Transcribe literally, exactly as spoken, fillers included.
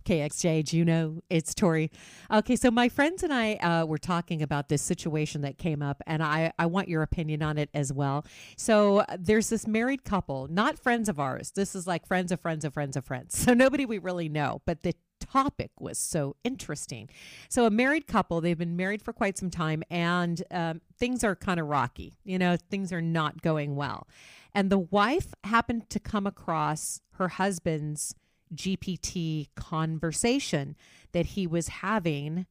K X J, Juno, it's Tori. Okay, so my friends and I uh, were talking about this situation that came up, and I, I want your opinion on it as well. So uh, there's this married couple, not friends of ours. This is like friends of friends of friends of friends. So nobody we really know, but the topic was so interesting. So a married couple, they've been married for quite some time, and um, things are kind of rocky. You know, things are not going well. And the wife happened to come across her husband's G P T conversation that he was having